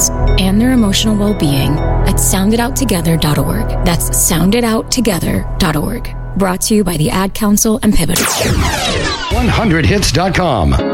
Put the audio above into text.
kids and their emotional well-being at soundedouttogether.org. That's soundedouttogether.org. Brought to you by the Ad Council and Pivotal. 100hits.com.